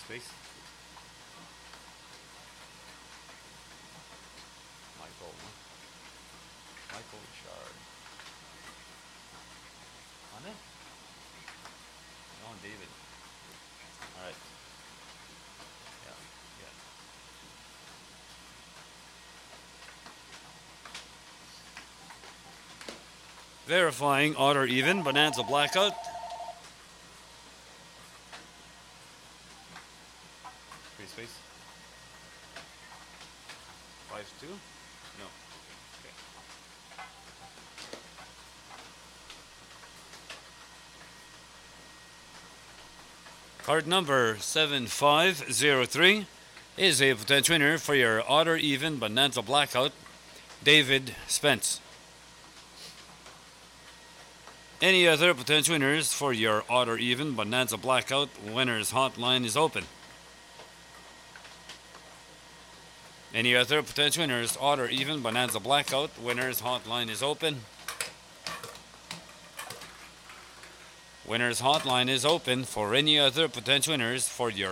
Space. Michael. Michael Richard. On it? On David. Alright. Yeah. Yeah. Verifying odd or even. Bonanza blackout. Free space. 5-2? No. Okay. Card number 7503 is a potential winner for your odd or even Bonanza blackout, David Spence. Any other potential winners for your odd or even Bonanza blackout winners hotline is open. Any other potential winners, odd or even Bonanza blackout winners hotline is open. Winners hotline is open for any other potential winners for your